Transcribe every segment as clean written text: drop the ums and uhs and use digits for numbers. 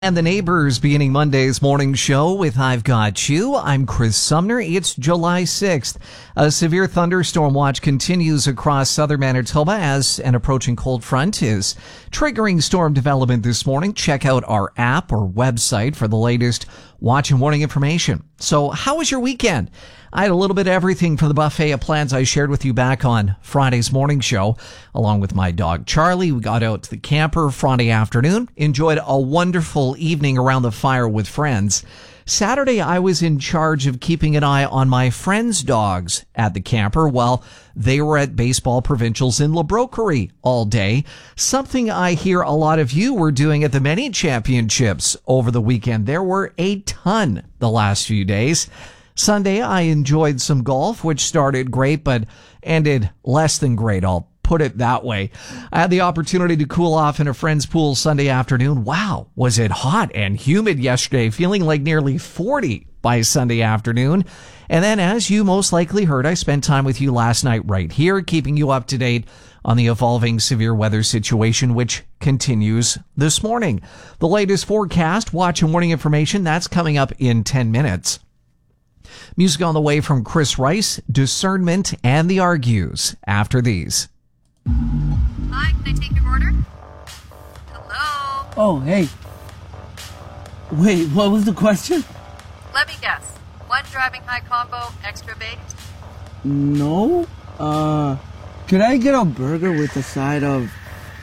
And the Neighbors beginning Monday's morning show with I've Got You. I'm Chris Sumner. It's July 6th. A severe thunderstorm watch continues across southern Manitoba as an approaching cold front is triggering storm development this morning. Check out our app or website for the latest watch and warning information. So how was your weekend? I had a little bit of everything from the buffet of plans I shared with you back on Friday's morning show. Along with my dog Charlie, we got out to the camper Friday afternoon, enjoyed a wonderful evening around the fire with friends. Saturday, I was in charge of keeping an eye on my friends' dogs at the camper while they were at baseball provincials in La Broquerie all day. Something I hear a lot of you were doing at the many championships over the weekend. There were a ton the last few days. Sunday, I enjoyed some golf, which started great, but ended less than great. I'll put it that way. I had the opportunity to cool off in a friend's pool Sunday afternoon. Wow, was it hot and humid yesterday, feeling like nearly 40 by Sunday afternoon. And then, as you most likely heard, I spent time with you last night right here, keeping you up to date on the evolving severe weather situation, which continues this morning. The latest forecast, watch and warning information, that's coming up in 10 minutes. Music on the way from Chris Rice, Discernment, and The Argues after these. Hi, can I take your order? Hello? Oh, hey. Wait, what was the question? Let me guess. One driving high combo, extra baked? No. Could I get a burger with a side of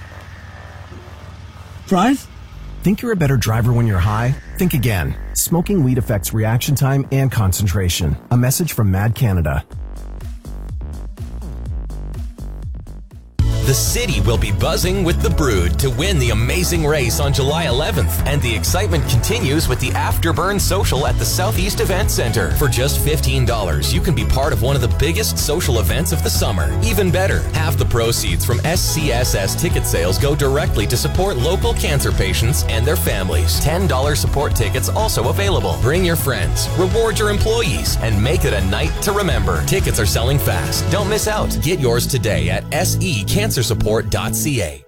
fries? Think you're a better driver when you're high? Think again. Smoking weed affects reaction time and concentration. A message from Mad Canada. The city will be buzzing with the Brood to win the amazing race on July 11th. And the excitement continues with the Afterburn Social at the Southeast Event Center. For just $15, you can be part of one of the biggest social events of the summer. Even better, half the proceeds from SCSS ticket sales go directly to support local cancer patients and their families. $10 support tickets also available. Bring your friends, reward your employees, and make it a night to remember. Tickets are selling fast. Don't miss out. Get yours today at secancersupport.ca.